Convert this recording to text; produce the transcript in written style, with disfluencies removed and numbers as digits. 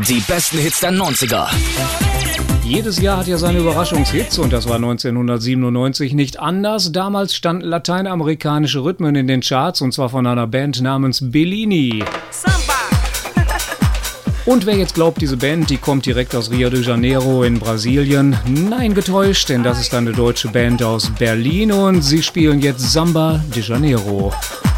Die besten Hits der 90er. Jedes Jahr hat ja seine Überraschungshits und das war 1997 nicht anders. Damals standen lateinamerikanische Rhythmen in den Charts und zwar von einer Band namens Bellini. Und wer jetzt glaubt, diese Band, die kommt direkt aus Rio de Janeiro in Brasilien, nein, getäuscht, denn das ist eine deutsche Band aus Berlin und sie spielen jetzt Samba de Janeiro.